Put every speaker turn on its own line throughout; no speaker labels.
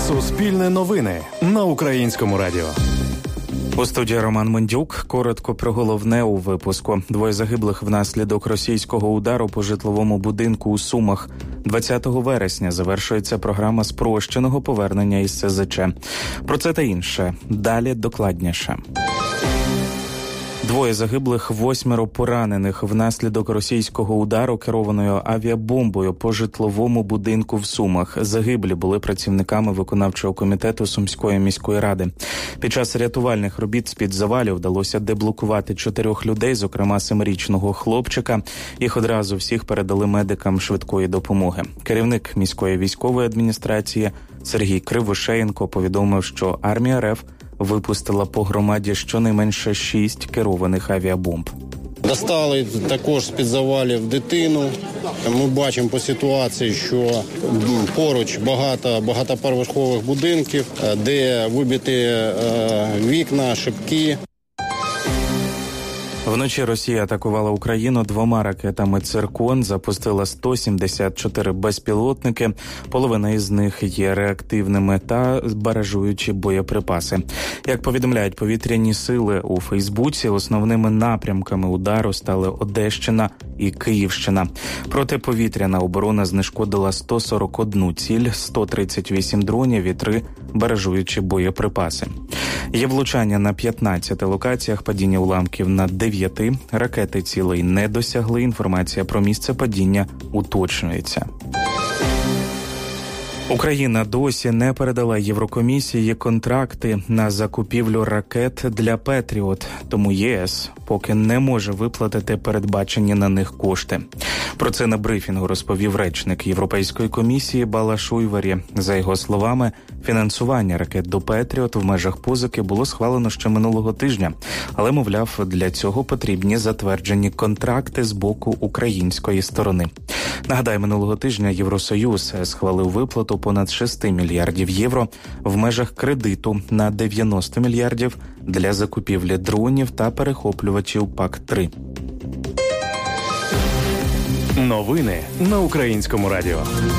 Суспільне новини на Українському радіо.
У студії Роман Мендюк. Коротко про головне у випуску. 2 загиблих внаслідок російського удару по житловому будинку у Сумах. 20 вересня завершується програма спрощеного повернення із СЗЧ. Про це та інше. Далі докладніше. 2 загиблих, 8 поранених внаслідок російського удару керованою авіабомбою по житловому будинку в Сумах. Загиблі були працівниками виконавчого комітету Сумської міської ради. Під час рятувальних робіт з-під завалів вдалося деблокувати 4 людей, зокрема 7-річного хлопчика. Їх одразу всіх передали медикам швидкої допомоги. Керівник міської військової адміністрації Сергій Кривошеєнко повідомив, що армія РФ випустила по громаді щонайменше 6 керованих авіабомб.
Достали також з-під завалів дитину. Ми бачимо по ситуації, що поруч багатоповерхових будинків, де вибиті вікна, шибки.
Вночі Росія атакувала Україну 2 ракетами «Циркон», запустила 174 безпілотники, половина із них є реактивними та баражуючі боєприпаси. Як повідомляють повітряні сили у Фейсбуці, основними напрямками удару стали Одещина і Київщина. Протиповітряна оборона знешкодила 141 ціль, 138 дронів і 3 баражуючі боєприпаси. Є влучання на 15 локаціях, падіння уламків на 9. Ракети цілей не досягли. Інформація про місце падіння уточнюється. Україна досі не передала Єврокомісії контракти на закупівлю ракет для «Петріот», тому ЄС поки не може виплатити передбачені на них кошти. Про це на брифінгу розповів речник Європейської комісії Балаш Уйварі. За його словами, фінансування ракет до «Петріот» в межах позики було схвалено ще минулого тижня, але, мовляв, для цього потрібні затверджені контракти з боку української сторони. Нагадаю, минулого тижня Євросоюз схвалив виплату понад 6 мільярдів євро в межах кредиту на 90 мільярдів для закупівлі дронів та перехоплювачів ПАК-3.
Новини на Українському радіо.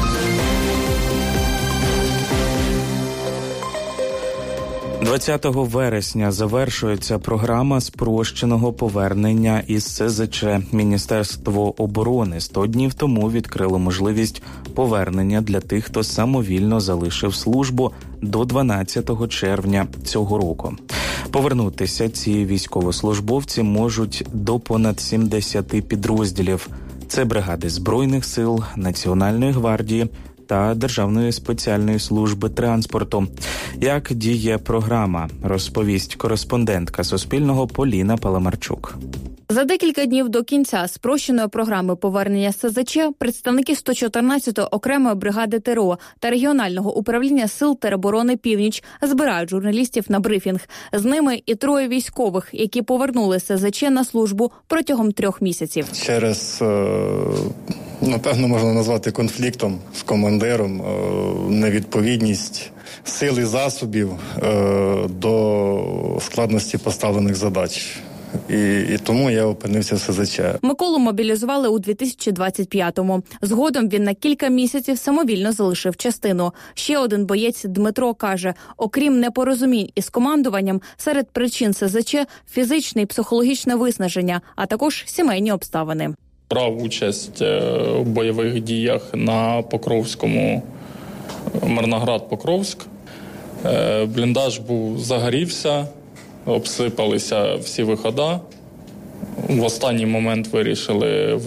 – 20 вересня завершується програма спрощеного повернення із СЗЧ. Міністерство оборони 100 днів тому відкрило можливість повернення для тих, хто самовільно залишив службу до 12 червня цього року. Повернутися ці військовослужбовці можуть до понад 70 підрозділів. Це бригади Збройних сил, Національної гвардії та Державної спеціальної служби транспорту. Як діє програма, розповість кореспондентка Суспільного Поліна Паламарчук.
За декілька днів до кінця спрощеної програми повернення СЗЧ представники 114-ї окремої бригади ТРО та регіонального управління сил тероборони «Північ» збирають журналістів на брифінг. З ними і 3 військових, які повернули СЗЧ на службу протягом 3 місяців.
Через, напевно, можна назвати конфліктом з командиром, невідповідність сил і засобів до складності поставлених задач. І тому я опинився в СЗЧ.
Миколу мобілізували у 2025-му. Згодом він на кілька місяців самовільно залишив частину. Ще один боєць Дмитро каже, окрім непорозумінь із командуванням, серед причин СЗЧ – фізичне і психологічне виснаження, а також сімейні обставини.
Брав участь у бойових діях на Покровському, Мирноград-Покровськ. Бліндаж загорівся. Обсипалися всі виходи. В останній момент вирішили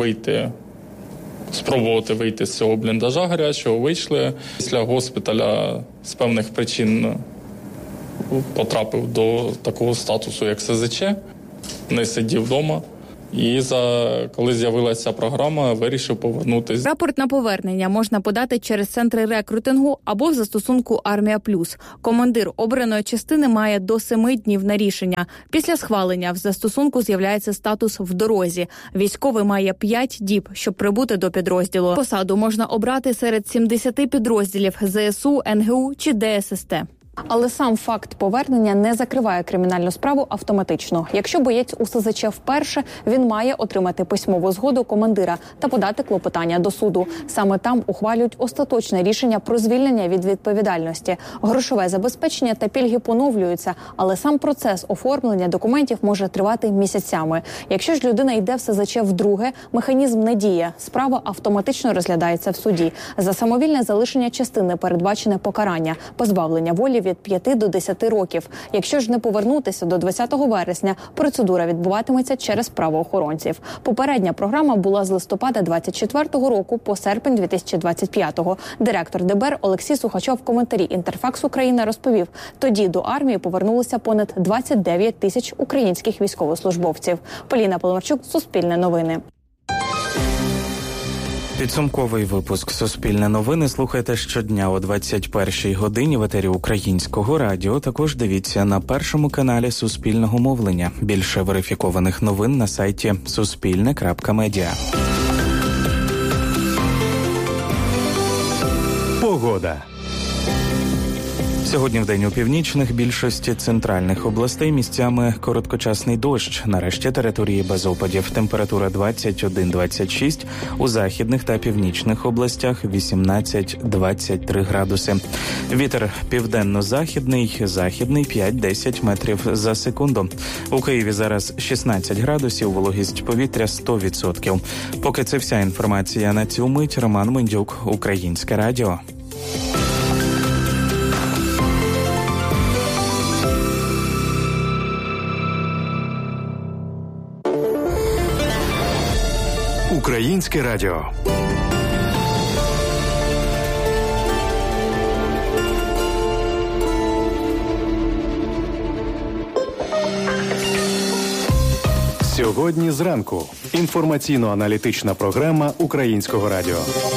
спробувати вийти з цього бліндажа гарячого. Вийшли. Після госпіталя з певних причин потрапив до такого статусу, як СЗЧ. Не сидів вдома. І коли з'явилася програма, вирішив повернутися.
Рапорт на повернення можна подати через центри рекрутингу або в застосунку «Армія Плюс». Командир обраної частини має до 7 днів на рішення. Після схвалення в застосунку з'являється статус «В дорозі». Військовий має 5 діб, щоб прибути до підрозділу. Посаду можна обрати серед 70 підрозділів ЗСУ, НГУ чи ДССТ. Але сам факт повернення не закриває кримінальну справу автоматично. Якщо боєць у СЗЧ вперше, він має отримати письмову згоду командира та подати клопотання до суду. Саме там ухвалюють остаточне рішення про звільнення від відповідальності. Грошове забезпечення та пільги поновлюються, але сам процес оформлення документів може тривати місяцями. Якщо ж людина йде в СЗЧ вдруге, механізм не діє. Справа автоматично розглядається в суді. За самовільне залишення частини передбачене покарання – позбавлення волі від 5 до 10 років. Якщо ж не повернутися до 20 вересня, процедура відбуватиметься через правоохоронців. Попередня програма була з листопада 24-го року по серпень 2025-го. Директор ДБР Олексій Сухачов в коментарі «Інтерфакс Україна» розповів, тоді до армії повернулося понад 29 тисяч українських військовослужбовців. Поліна Половарчук, Суспільне новини.
Підсумковий випуск «Суспільне новини» слухайте щодня о 21-й годині в етері Українського радіо. Також дивіться на першому каналі Суспільного мовлення. Більше верифікованих новин на сайті suspilne.media.
Погода.
Сьогодні вдень у північних, більшості центральних областей місцями короткочасний дощ. На решті території без опадів. Температура 21-26, у західних та північних областях 18-23 градуси. Вітер південно-західний, західний 5-10 метрів за секунду. У Києві зараз 16 градусів, вологість повітря 100%. Поки це вся інформація на цю мить. Роман Мендюк, Українське радіо.
Українське радіо. Сьогодні зранку. Інформаційно-аналітична програма Українського радіо.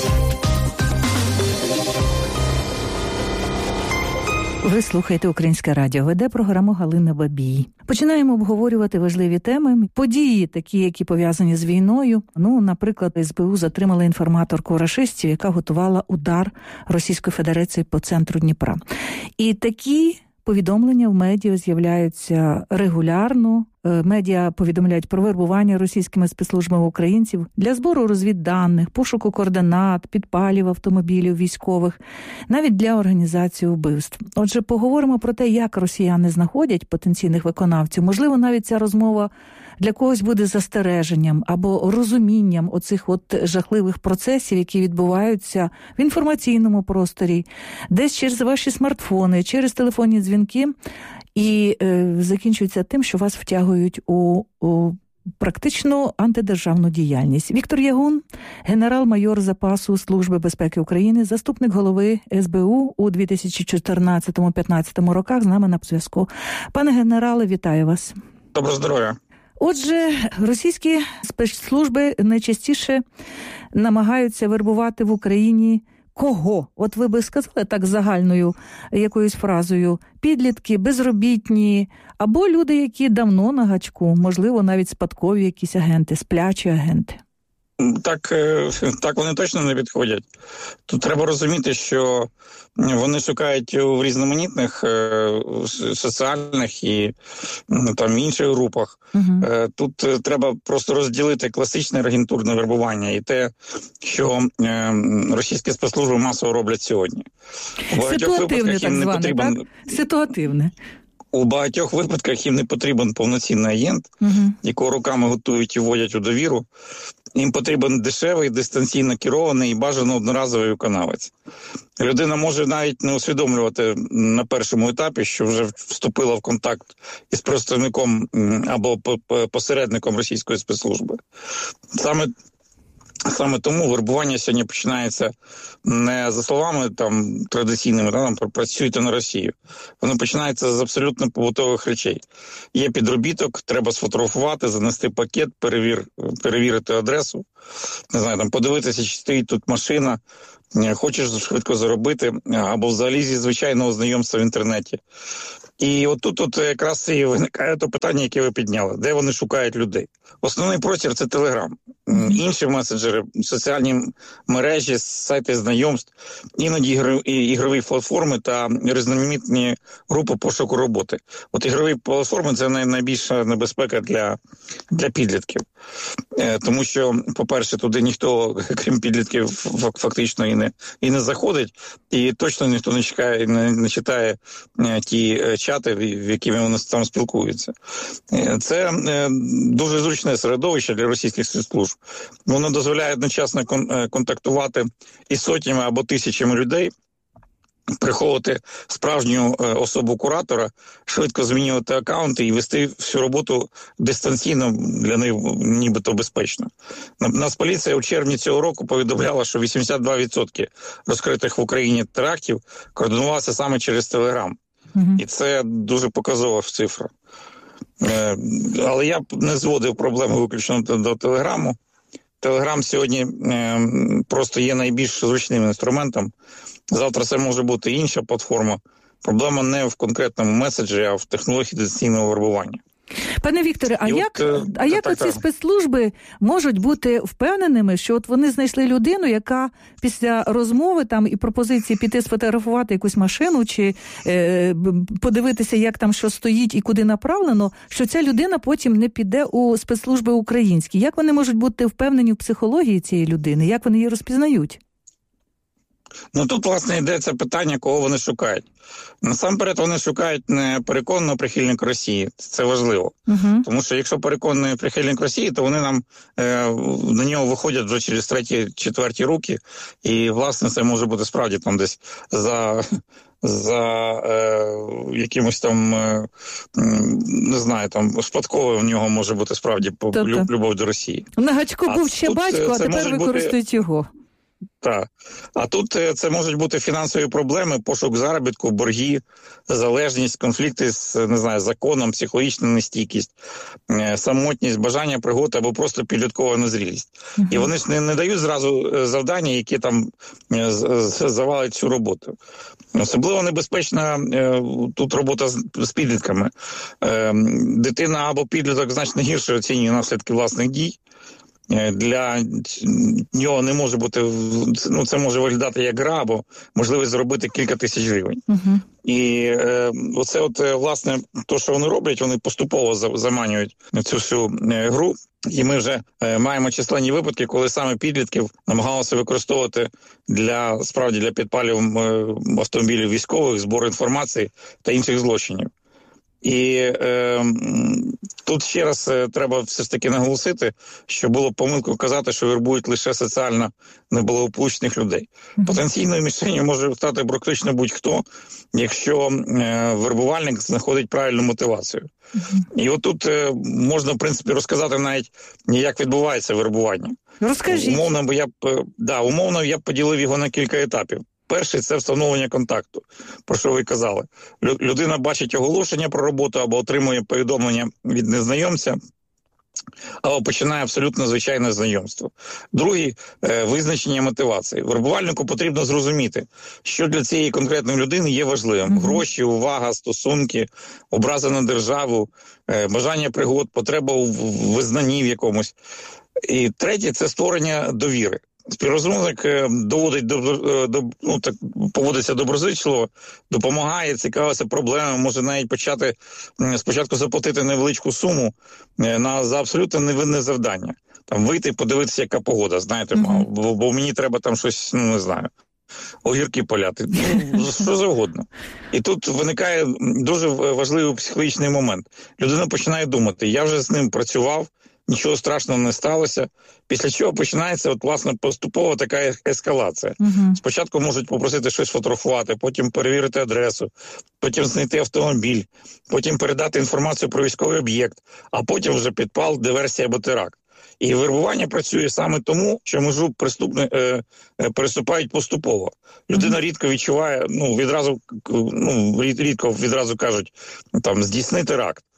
Ви слухаєте Українське радіо. Веде програму Галина Бабій. Починаємо обговорювати важливі теми. Події, такі, які пов'язані з війною. Наприклад, СБУ затримала інформаторку рашистів, яка готувала удар Російської Федерації по центру Дніпра. І такі повідомлення в медіа з'являються регулярно. Медіа повідомляють про вербування російськими спецслужбами українців для збору розвідданих, пошуку координат, підпалів автомобілів військових, навіть для організації вбивств. Отже, поговоримо про те, як росіяни знаходять потенційних виконавців. Можливо, навіть ця розмова для когось буде застереженням або розумінням оцих жахливих процесів, які відбуваються в інформаційному просторі, десь через ваші смартфони, через телефонні дзвінки, і закінчується тим, що вас втягують у практично антидержавну діяльність. Віктор Ягун, генерал-майор запасу Служби безпеки України, заступник голови СБУ у 2014-2015 роках, з нами на зв'язку. Пане генерале, вітаю вас.
Доброго здоров'я.
Отже, російські спецслужби найчастіше намагаються вербувати в Україні кого? От ви би сказали так загальною якоюсь фразою: підлітки, безробітні, або люди, які давно на гачку, можливо, навіть спадкові якісь агенти, сплячі агенти.
Так вони точно не підходять. Тут треба розуміти, що вони шукають в різноманітних соціальних і інших групах. Тут треба просто розділити класичне агентурне вербування і те, що російські спецслужби масово роблять сьогодні.
Ситуативне так зване, так? Ситуативне.
У багатьох випадках їм не потрібен повноцінний агент, якого руками готують і вводять у довіру. Їм потрібен дешевий, дистанційно керований і бажано одноразовий виконавець. Людина може навіть не усвідомлювати на першому етапі, що вже вступила в контакт із представником або посередником російської спецслужби. Саме тому вербування сьогодні починається не за словами традиційними, працюйте на Росію. Воно починається з абсолютно побутових речей. Є підробіток, треба сфотографувати, занести пакет, перевірити адресу, подивитися, чи стоїть тут машина, хочеш швидко заробити, або взагалі зі звичайного знайомства в інтернеті. І отут якраз і виникає то питання, яке ви підняли. Де вони шукають людей? Основний простір – це Телеграм. Інші меседжери, соціальні мережі, сайти знайомств, іноді ігрові платформи та різноманітні групи пошуку роботи. От ігрові платформи – це найбільша небезпека для підлітків. Тому що, по-перше, туди ніхто, крім підлітків, фактично і не заходить, і точно ніхто не читає ті чати, в якими вони там спілкуються. Це дуже зручне середовище для російських спецслужб. Воно дозволяє одночасно контактувати із сотнями або тисячами людей, приховувати справжню особу куратора, швидко змінювати акаунти і вести всю роботу дистанційно, для них нібито безпечно. Нацполіція у червні цього року повідомляла, що 82% розкритих в Україні терактів координувалися саме через Телеграм. І це дуже показова цифра. Але я б не зводив проблему виключно до Телеграму. Телеграм сьогодні просто є найбільш зручним інструментом. Завтра це може бути інша платформа. Проблема не в конкретному меседжі, а в технології дистанційного вербування.
Пане Вікторе, як оці спецслужби можуть бути впевненими, що от вони знайшли людину, яка після розмови там і пропозиції піти сфотографувати якусь машину чи подивитися, як там що стоїть і куди направлено, що ця людина потім не піде у спецслужби українські? Як вони можуть бути впевнені в психології цієї людини? Як вони її розпізнають?
Тут, власне, йдеться питання, кого вони шукають. Насамперед, вони шукають не переконаного прихильника Росії. Це важливо. Тому що якщо переконаний прихильник Росії, то вони на нього виходять вже через треті-четверті руки. І, власне, це може бути справді там десь за якимось там, не знаю, там спадково в нього може бути справді любов до Росії.
На гачку був ще батько, а тепер використовують його.
Так. А тут це можуть бути фінансові проблеми, пошук заробітку, борги, залежність, конфлікти з, не знаю, законом, психологічна нестійкість, самотність, бажання пригод або просто підліткова незрілість. І вони ж не дають зразу завдання, які там завалять цю роботу. Особливо небезпечна тут робота з підлітками. Дитина або підліток значно гірше оцінює наслідки власних дій. Для нього не може бути, це може виглядати як гра, або можливість заробити кілька тисяч гривень. І оце власне, то, що вони роблять, вони поступово заманюють цю всю гру. І ми вже маємо численні випадки, коли саме підлітків намагалися використовувати для підпалів автомобілів військових, збору інформації та інших злочинів. І тут ще раз треба все ж таки наголосити, що було помилкою казати, що вербують лише соціально неблагополучних людей. Потенційною мішенью може стати практично будь-хто, якщо вербувальник знаходить правильну мотивацію. І отут можна, в принципі, розказати навіть, як відбувається вербування.
Розкажіть.
Умовно я б поділив його на кілька етапів. Перший – це встановлення контакту, про що ви казали. Людина бачить оголошення про роботу або отримує повідомлення від незнайомця, або починає абсолютно звичайне знайомство. Другий – визначення мотивації. Вербувальнику потрібно зрозуміти, що для цієї конкретної людини є важливим. Гроші, увага, стосунки, образа на державу, бажання пригод, потреба у визнанні в якомусь. І третє – це створення довіри. Співрозмовник поводиться доброзичливо, допомагає, цікавиться проблемами, може навіть почати спочатку заплатити невеличку суму за абсолютно невинне завдання. Там вийти, подивитися, яка погода, знаєте, бо мені треба там щось, не знаю, огірки поляти, що завгодно. І тут виникає дуже важливий психологічний момент. Людина починає думати, я вже з ним працював, нічого страшного не сталося. Після чого починається, власне, поступова така ескалація. Спочатку можуть попросити щось фотографувати, потім перевірити адресу, потім знайти автомобіль, потім передати інформацію про військовий об'єкт, а потім вже підпал, диверсія або теракт. І вербування працює саме тому, що межу переступають поступово. Людина рідко відчуває, рідко відразу кажуть, там, здійсни теракт.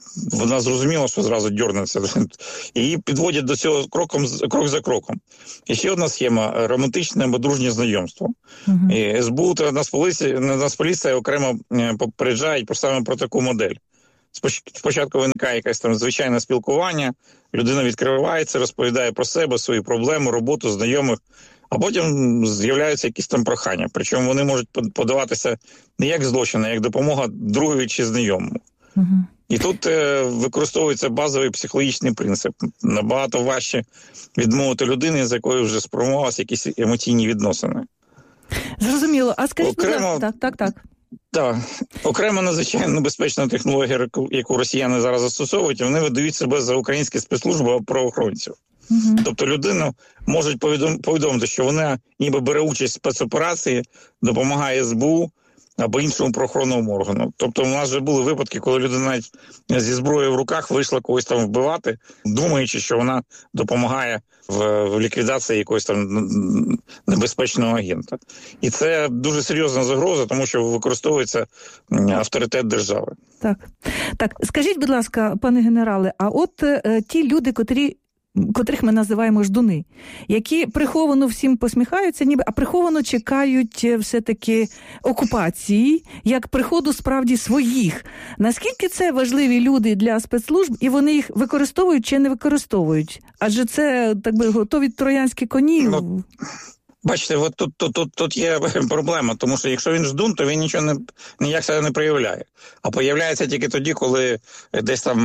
вона зрозуміла, що зразу дьорнеться. Її підводять до цього крок за кроком. І ще одна схема – романтичне або дружнє знайомство. І СБУ та Нацполіція окремо попереджають саме про таку модель. Спочатку виникає якесь там звичайне спілкування, людина відкривається, розповідає про себе, свої проблеми, роботу, знайомих, а потім з'являються якісь там прохання. Причому вони можуть подаватися не як злочин, а як допомога другові чи знайомому. І тут використовується базовий психологічний принцип. Набагато важче відмовити людини, з якою вже сформувалися якісь емоційні відносини.
Зрозуміло. А скажіть, так.
Так. Окрема надзвичайно небезпечна технологія, яку росіяни зараз застосовують, вони видають себе за українські спецслужби або правоохоронців. Тобто людину можуть повідомити, що вона ніби бере участь в спецоперації, допомагає СБУ або іншому правоохоронному органу. Тобто у нас вже були випадки, коли людина навіть зі зброєю в руках вийшла когось там вбивати, думаючи, що вона допомагає в ліквідації якогось там небезпечного агента. І це дуже серйозна загроза, тому що використовується авторитет держави.
Так. Скажіть, будь ласка, пане генерале, а от ті люди, котрих ми називаємо ждуни, які приховано всім посміхаються, ніби, а приховано чекають все-таки окупації, як приходу справді своїх. Наскільки це важливі люди для спецслужб, і вони їх використовують чи не використовують? Адже це, так би, готові троянські коні.
Бачите, от тут є проблема, тому що якщо він ждун, то він ніяк себе не проявляє. А проявляється тільки тоді, коли десь там,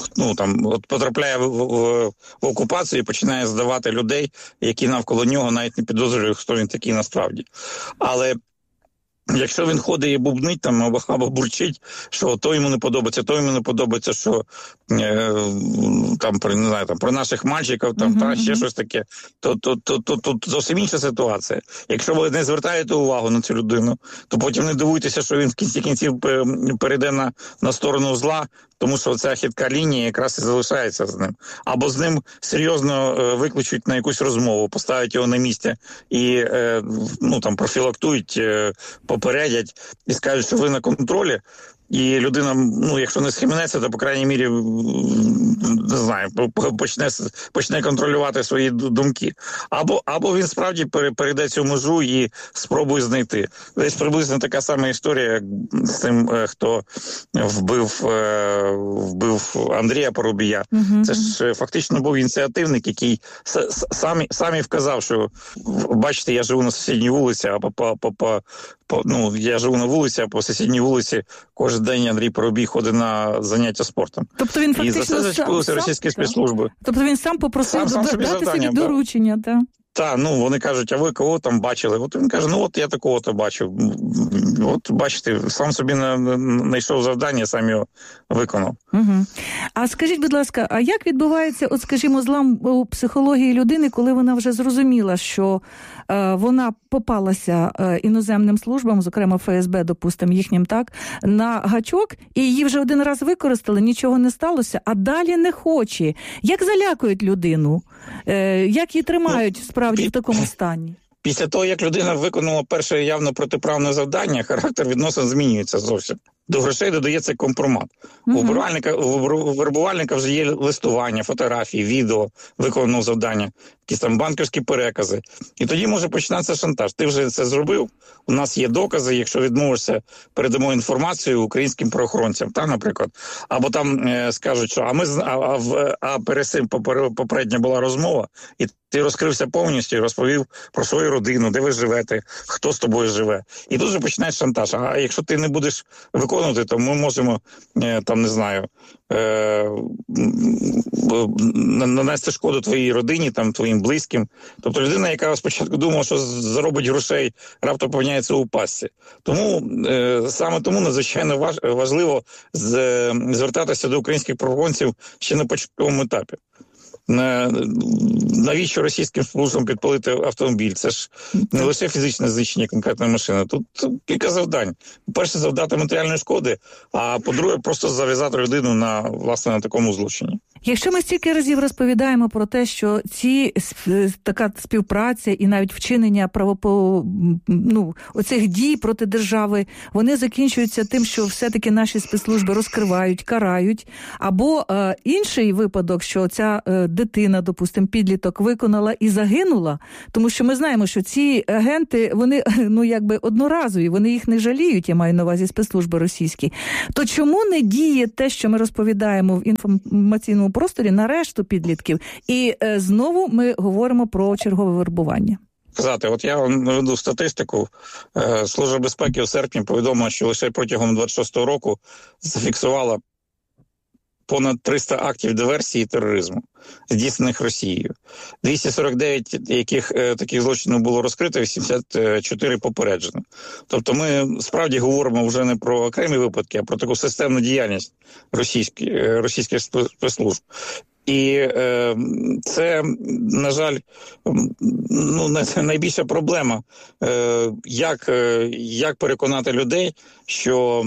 от потрапляє в окупацію і починає здавати людей, які навколо нього навіть не підозрюють, хто він такий насправді. Але якщо він ходить і бубнить там або бурчить, що то йому не подобається, що про наших мальчиків, та ще щось таке, то зовсім інша ситуація. Якщо ви не звертаєте увагу на цю людину, то потім не дивуйтеся, що він в кінці кінців перейде на сторону зла, тому що ця хитка лінія якраз і залишається з ним. Або з ним серйозно викличуть на якусь розмову, поставлять його на місце і профілактують, попередять і скажуть, що ви на контролі. І людина, якщо не схаменеться, то, по крайній мірі, не знаю, почне контролювати свої думки. Або він справді перейде цю межу і спробує знайти. Десь приблизно така сама історія, як з тим, хто вбив Андрія Парубія. Це ж фактично був ініціативник, який самі вказав, що, бачите, я живу на сусідній вулиці, я живу на вулиці, а по сусідній вулиці кожен день Андрій Парубій ходить на заняття спортом.
Тобто він фактично
і за це зачепилися російські спецслужби.
Тобто він сам попросив дати собі доручення, так?
Так, вони кажуть, а ви кого там бачили? От він каже, я такого-то бачив. От, бачите, сам собі знайшов завдання, сам його виконав.
А скажіть, будь ласка, а як відбувається, злам у психології людини, коли вона вже зрозуміла, що вона попалася іноземним службам, зокрема ФСБ, допустимо, їхнім так, на гачок, і її вже один раз використали, нічого не сталося, а далі не хоче. Як залякують людину? Як її тримають справді в такому стані?
Після того, як людина виконала перше явно протиправне завдання, характер відносин змінюється зовсім. До грошей додається компромат. У вербувальника вже є листування, фотографії, відео виконаного завдання, якісь там банківські перекази. І тоді може починатися шантаж. Ти вже це зробив, у нас є докази, якщо відмовишся, передамо інформацію українським правоохоронцям, наприклад. Або там скажуть, що перед цим попередня була розмова, і ти розкрився повністю і розповів про свою родину, де ви живете, хто з тобою живе. І тут же починається шантаж. А якщо ти не будеш виконувати, то ми можемо, нанести шкоду твоїй родині, твоїм близьким. Тобто людина, яка спочатку думала, що заробить грошей, раптом опиняється у пастці. Саме тому надзвичайно важливо звертатися до українських правоохоронців ще на початковому етапі. Навіщо російським службам підпалити автомобіль? Це ж не лише фізичне знищення конкретної машини. Тут кілька завдань. По-перше, завдати матеріальної шкоди, а по-друге, просто зав'язати людину на такому злочині.
Якщо ми стільки разів розповідаємо про те, що така співпраця і навіть вчинення оцих дій проти держави, вони закінчуються тим, що все-таки наші спецслужби розкривають, карають, або інший випадок, що ця дитина, допустимо, підліток виконала і загинула, тому що ми знаємо, що ці агенти, вони одноразові, вони їх не жаліють, я маю на увазі спецслужби російські, то чому не діє те, що ми розповідаємо в інформаційному просторі на решту підлітків? І знову ми говоримо про чергове вербування.
От я вам наведу статистику. Служба безпеки в серпні повідомила, що лише протягом 26-го року зафіксувала понад 300 актів диверсії і тероризму, здійснених Росією. 249 таких злочинів було розкрито, 84 попереджено. Тобто ми справді говоримо вже не про окремі випадки, а про таку системну діяльність російських спецслужб. І це, на жаль, найбільша проблема, як переконати людей, що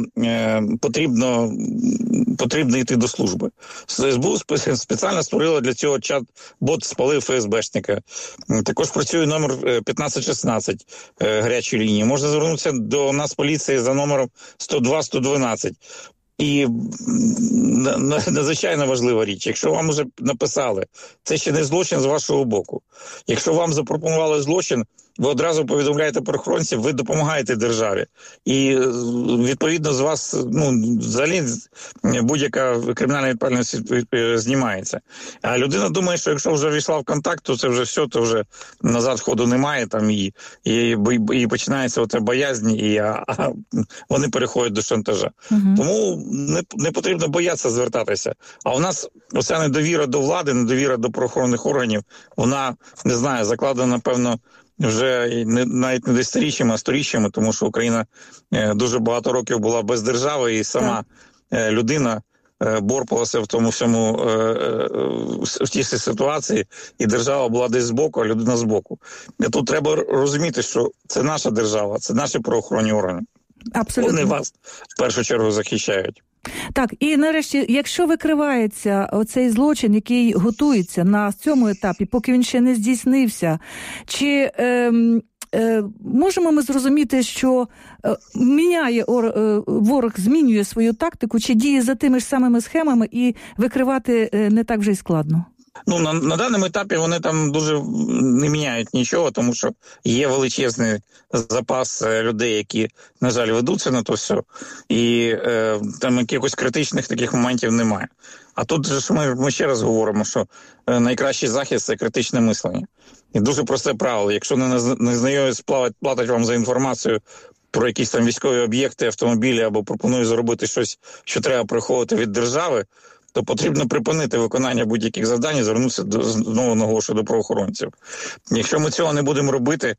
потрібно йти до служби. СБУ спеціально створила для цього чат-бот «Спалив ФСБшника». Також працює номер 1516 гарячої лінії. Можна звернутися до нас поліції за номером 102-112. І надзвичайно важлива річ, якщо вам вже написали, це ще не злочин з вашого боку. Якщо вам запропонували злочин, ви одразу повідомляєте правоохоронців, ви допомагаєте державі. І, відповідно, з вас, взагалі, будь-яка кримінальна відповідальність знімається. А людина думає, що якщо вже війшла в контакт, то це вже все, то вже назад ходу немає, і починається оця боязнь, і вони переходять до шантажа. Тому не потрібно боятися звертатися. А у нас оця недовіра до влади, недовіра до правоохоронних органів, вона, не знаю, закладена, напевно, вже навіть не десятиріччями, а сторіччями, тому що Україна дуже багато років була без держави, і сама людина борпалася в тому всьому, в тій ситуації, і держава була десь збоку, а людина збоку. І тут треба розуміти, що це наша держава, це наші правоохоронні органи.
Абсолютно.
Вони вас в першу чергу захищають.
Так, і нарешті, якщо викривається оцей злочин, який готується на цьому етапі, поки він ще не здійснився, чи можемо ми зрозуміти, що ворог змінює свою тактику, чи діє за тими ж самими схемами і викривати не так вже й складно?
На даному етапі вони там дуже не міняють нічого, тому що є величезний запас людей, які, на жаль, ведуться на то все, і там якихось критичних таких моментів немає. А тут же ми ще раз говоримо, що найкращий захист – це критичне мислення. І дуже просте правило, якщо незнайомець платить вам за інформацію про якісь там військові об'єкти, автомобілі, або пропонує зробити щось, що треба приховувати від держави, то потрібно припинити виконання будь-яких завдань і звернутися знову наголошую до правоохоронців. Якщо ми цього не будемо робити,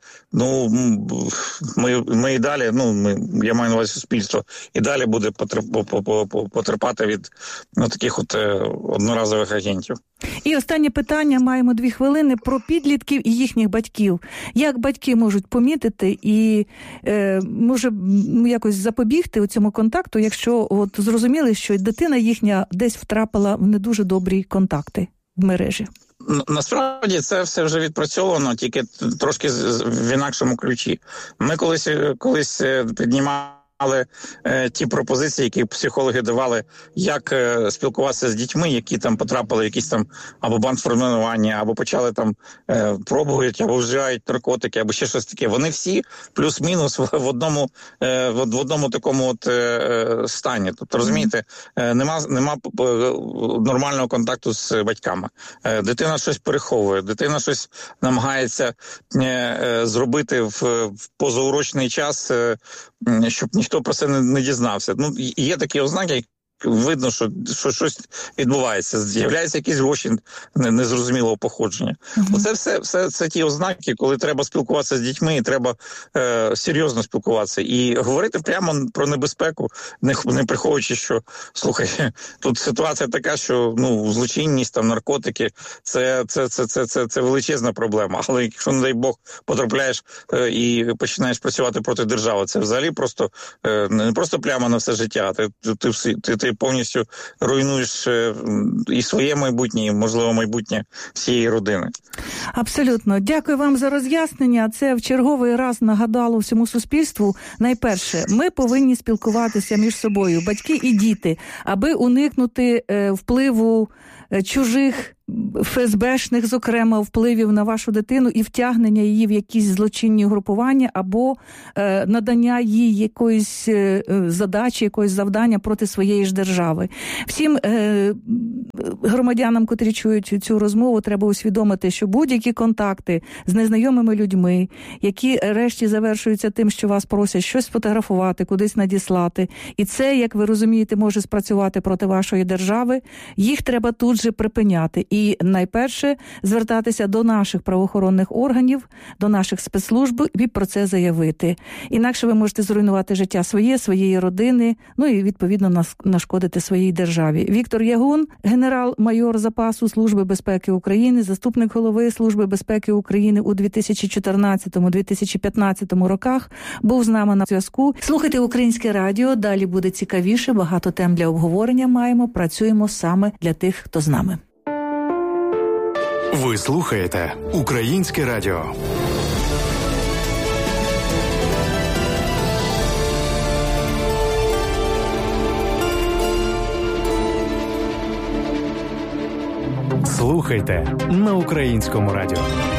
ми і далі, я маю на увазі суспільство, і далі буде потерпати від таких одноразових агентів.
І останнє питання, маємо 2 хвилини, про підлітків і їхніх батьків. Як батьки можуть помітити і може якось запобігти у цьому контакту, якщо зрозуміли, що дитина їхня десь втрапила в не дуже добрі контакти в мережі?
Насправді це все вже відпрацьовано, тільки трошки в інакшому ключі. Ми колись піднімали ті пропозиції, які психологи давали, як спілкуватися з дітьми, які там потрапили в якісь там або бандформування, або почали там пробують, або вживають наркотики, або ще щось таке. Вони всі плюс-мінус в одному такому стані. Тобто, розумієте, нема нормального контакту з батьками. Дитина щось переховує, дитина щось намагається зробити в позаурочний час, щоб ніхто про це не дізнався. Є такі ознаки, видно, що щось відбувається. З'являється якийсь злочин незрозумілого походження. Оце все це ті ознаки, коли треба спілкуватися з дітьми, і треба серйозно спілкуватися. І говорити прямо про небезпеку, не приховуючи, що, слухай, тут ситуація така, що злочинність, там, наркотики, це величезна проблема. Але якщо, не дай Бог, потрапляєш і починаєш працювати проти держави, це взагалі просто не просто пляма на все життя, ти ти повністю руйнуєш і своє майбутнє, і, можливо, майбутнє всієї родини.
Абсолютно. Дякую вам за роз'яснення. Це в черговий раз нагадало всьому суспільству. Найперше, ми повинні спілкуватися між собою, батьки і діти, аби уникнути впливу чужих ФСБшних, зокрема, впливів на вашу дитину і втягнення її в якісь злочинні групування або надання їй якоїсь задачі, якоїсь завдання проти своєї ж держави. Всім громадянам, котрі чують цю розмову, треба усвідомити, що будь-які контакти з незнайомими людьми, які решті завершуються тим, що вас просять щось сфотографувати, кудись надіслати, і це, як ви розумієте, може спрацювати проти вашої держави, їх треба тут же припиняти. І найперше звертатися до наших правоохоронних органів, до наших спецслужб і про це заявити. Інакше ви можете зруйнувати життя своєї родини, ну і відповідно нашкодити своїй державі. Віктор Ягун, генерал-майор запасу Служби безпеки України, заступник голови Служби безпеки України у 2014-2015 роках, був з нами на зв'язку. Слухайте Українське радіо, далі буде цікавіше, багато тем для обговорення маємо, працюємо саме для тих, хто з нами.
Ви слухаєте Українське радіо. Слухайте на Українському радіо.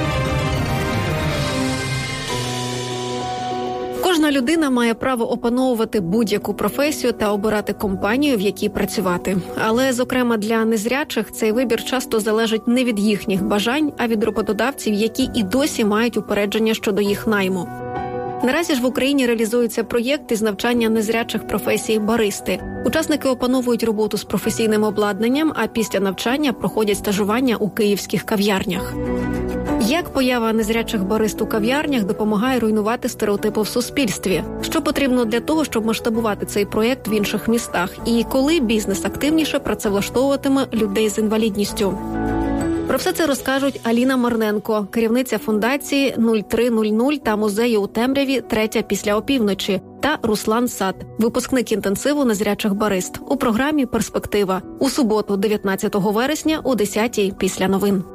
Кожна людина має право опановувати будь-яку професію та обирати компанію, в якій працювати. Але, зокрема, для незрячих цей вибір часто залежить не від їхніх бажань, а від роботодавців, які і досі мають упередження щодо їх найму. Наразі ж в Україні реалізується проєкт із навчання незрячих професій баристи. Учасники опановують роботу з професійним обладнанням, а після навчання проходять стажування у київських кав'ярнях. Як поява незрячих барист у кав'ярнях допомагає руйнувати стереотипи в суспільстві? Що потрібно для того, щоб масштабувати цей проєкт в інших містах? І коли бізнес активніше працевлаштовуватиме людей з інвалідністю? Про все це розкажуть Аліна Марненко, керівниця фундації 0300 та музею у темряві «Третя після опівночі», та Руслан Сад, випускник інтенсиву незрячих барист, у програмі «Перспектива» у суботу, 19 вересня о 10-й після новин.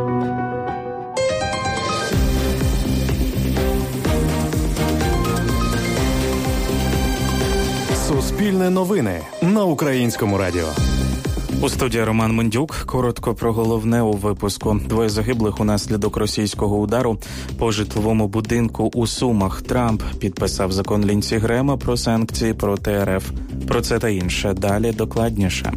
Суспільне новини на Українському радіо.
У студії Роман Мендюк. Коротко про головне у випуску. 2 загиблих унаслідок російського удару по житловому будинку у Сумах. Трамп підписав закон Лінсі Грема про санкції проти РФ. Про це та інше. Далі докладніше.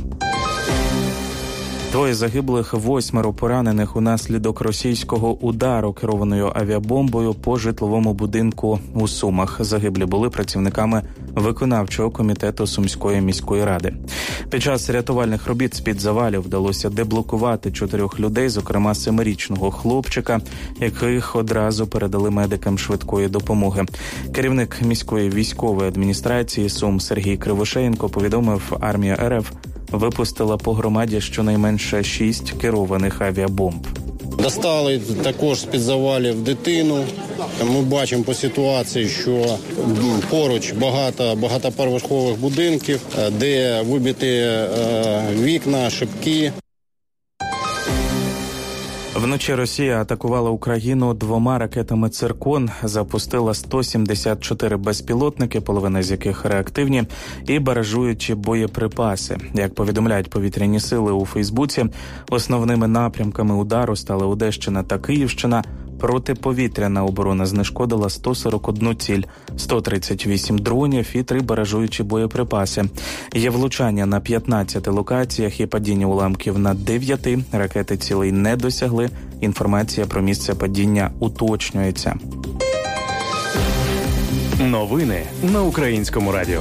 2 загиблих, 8 поранених унаслідок російського удару керованою авіабомбою по житловому будинку у Сумах. Загиблі були працівниками виконавчого комітету Сумської міської ради. Під час рятувальних робіт з-під завалів вдалося деблокувати 4 людей, зокрема 7-річного хлопчика, яких одразу передали медикам швидкої допомоги. Керівник міської військової адміністрації Сум Сергій Кривошеєнко повідомив, армія РФ випустила по громаді щонайменше 6 керованих авіабомб.
Достали також з-під завалів дитину. Ми бачимо по ситуації, що поруч багатоповерхових будинків, де вибиті вікна, шибки.
Вночі Росія атакувала Україну 2 ракетами «Циркон», запустила 174 безпілотники, половина з яких реактивні, і баражуючі боєприпаси. Як повідомляють повітряні сили у Фейсбуці, основними напрямками удару стали Одещина та Київщина. Протиповітряна оборона знешкодила 141 ціль, 138 дронів і 3 баражуючі боєприпаси. Є влучання на 15 локаціях і падіння уламків на 9. Ракети цілей не досягли. Інформація про місце падіння уточнюється.
Новини на Українському радіо.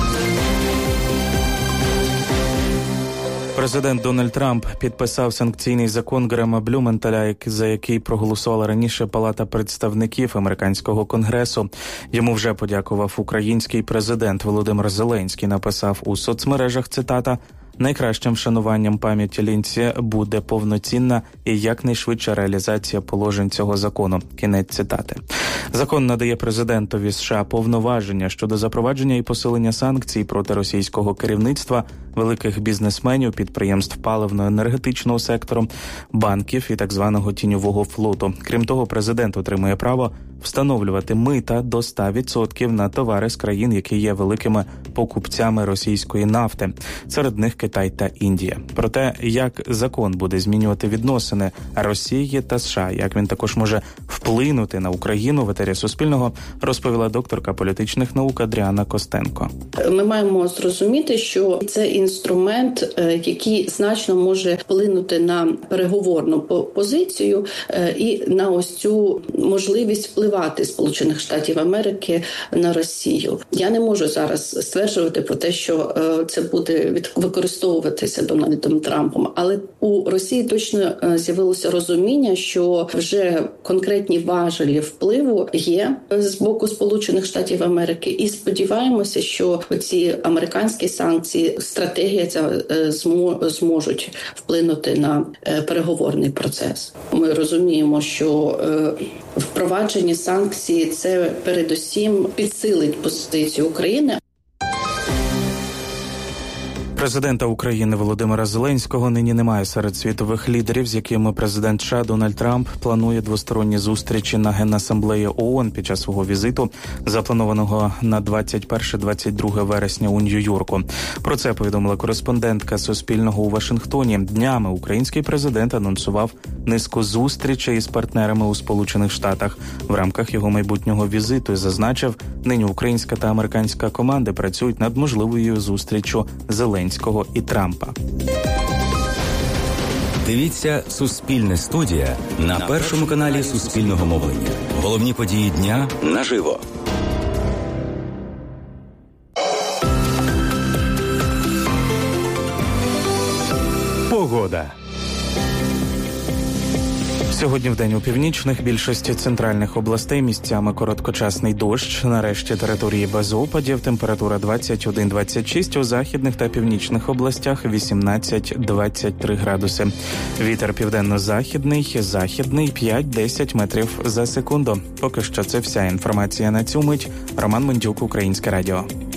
Президент Дональд Трамп підписав санкційний закон Грема Блюменталя, за який проголосувала раніше Палата представників американського конгресу. Йому вже подякував український президент Володимир Зеленський. Написав у соцмережах, цитата: «Найкращим вшануванням пам'яті Лінсі буде повноцінна і якнайшвидша реалізація положень цього закону». Кінець цитати. Закон надає президентові США повноваження щодо запровадження і посилення санкцій проти російського керівництва, великих бізнесменів, підприємств паливно-енергетичного сектору, банків і так званого тіньового флоту. Крім того, президент отримує право встановлювати мита до 100% на товари з країн, які є великими покупцями російської нафти. Серед них Китай та Індія. Про те, як закон буде змінювати відносини Росії та США, як він також може вплинути на Україну, в етері Суспільного розповіла докторка політичних наук Адріана Костенко.
Ми маємо зрозуміти, що це інструмент, який значно може вплинути на переговорну позицію і на ось цю можливість впливати Сполучених Штатів Америки на Росію. Я не можу зараз стверджувати про те, що це буде використовуватися Дональдом Трампом, але у Росії точно з'явилося розуміння, що вже конкретні важелі впливу є з боку Сполучених Штатів Америки, і сподіваємося, що ці американські санкції, стратегія ця зможуть вплинути на переговорний процес. Ми розуміємо, що впровадження санкцій – це передусім підсилить позицію України.
Президента України Володимира Зеленського нині немає серед світових лідерів, з якими президент США Дональд Трамп планує двосторонні зустрічі на Генасамблеї ООН під час свого візиту, запланованого на 21-22 вересня у Нью-Йорку. Про це повідомила кореспондентка Суспільного у Вашингтоні. Днями український президент анонсував низку зустрічей із партнерами у Сполучених Штатах в рамках його майбутнього візиту і зазначив, нині українська та американська команди працюють над можливою зустрічю Зеленського і Трампа.
Дивіться «Суспільне студія» на першому каналі Суспільного мовлення. Головні події дня наживо.
Погода.
Сьогодні вдень у північних, більшості центральних областей місцями короткочасний дощ. На решті території без опадів. Температура 21-26, у західних та північних областях 18-23 градуси. Вітер південно-західний, західний 5-10 метрів за секунду. Поки що це вся інформація на цю мить. Роман Мендюк, Українське радіо.